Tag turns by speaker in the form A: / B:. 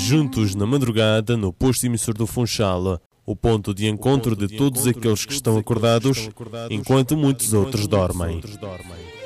A: Juntos na madrugada no posto emissor do Funchal, o ponto de encontro de todos aqueles que estão acordados, enquanto muitos outros dormem.